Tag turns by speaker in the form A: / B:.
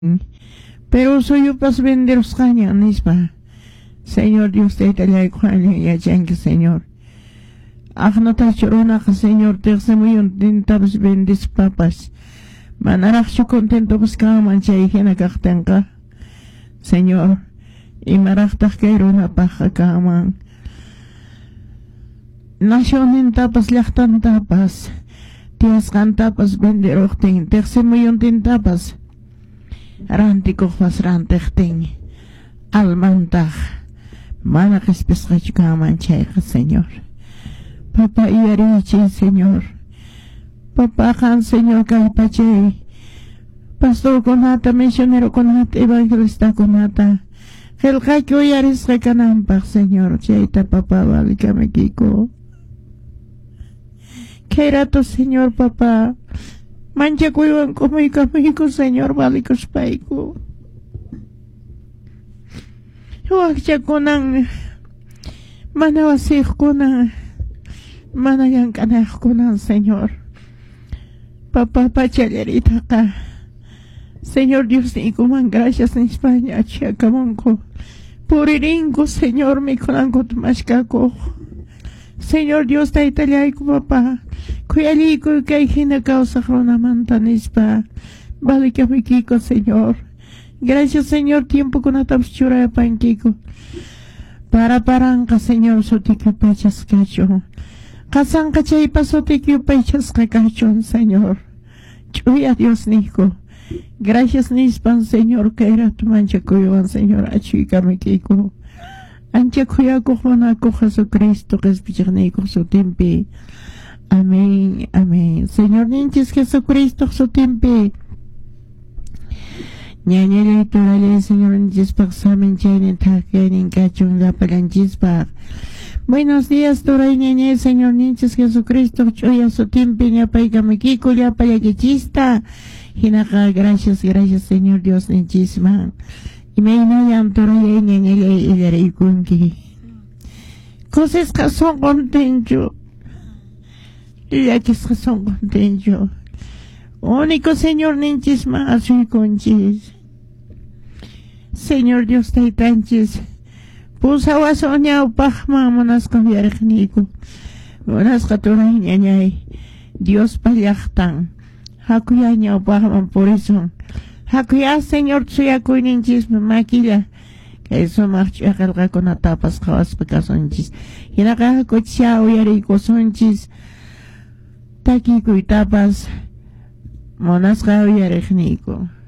A: Pero soy pas venderos caña, nispa. Señor Dios te italiay kuanya ya jenke Señor. Ajna ta chorona ka Señor te muy un tabs bendis papas. Manarachu contento pues kaman chay hina kaktenka. Señor, y marachtak kairona paja kaman. Nacionin tapas lachtan tapas. Tias kan tapas benderokting. Te muy un tapas. Rantikok mas rantekting. Almantag. Manakis pescach kaman chay ka Señor. Papa iarichi Señor. Papa kan Señor kay pachay. Pastor konata, misionero konata, evangelista konata. Helkay ko yaris kay kanampak Señor. Chayta papa balikame kiko. Kerato Señor papa. Mancha kuiwan ko Señor balikos paiko. Wakcha konang manawasik konang manayang kanah konang Señor. Papá pachalerita ka. Señor Dios ni kuman gracias en España chiacamonco. Puriringo Señor mi konango tumashkako. Señor Dios ta italiaico papá. Kuyalico kay hina causa rona mantanispa. Balika mikiko Señor. Gracias Señor tiempo con atapchura de panquico. Para paranca Señor sotika pechas cacho. Kasan kachay pasotikyo pechas kakachon Señor. Chuya Dios nico. Gracias nispan Señor que era tu mancha cuyoan Señor achuika mikiko. Ancha kuyako jonako Jesucristo que es pichanico su tempe. Amén, amén. Señor ninchis Jesucristo su tempe. Ñañere torale Señor ninchis paxamen chainen takenin kachon la palanchis pa. Buenos días, Toray Ñañe, Señor Ninches Jesucristo, Choya Sotimpi, Ñapaica Mequico, Yapaya Quechista, Hinaka, gracias, Señor Dios Ninchisma. Y me inayan Toray Ñañe y Yareikunki. Cosas que son contento. Ya que son contento. Único Señor Ninchisma, así conchis. Señor Dios Taitanchis. Pusa wasonya upahma monas kambiarikniku. Monas katuray ñañay. Dios palyaktan. Hakuya ña upahman por eso. Hakuya Señor tsuyakuy ninchis maquilla. Que eso marcho akalga con atapas kawas pekasonchis. Hinaka hakuchia uyariko sonchis. Takikuy tapas. Monas ka uyarikniku.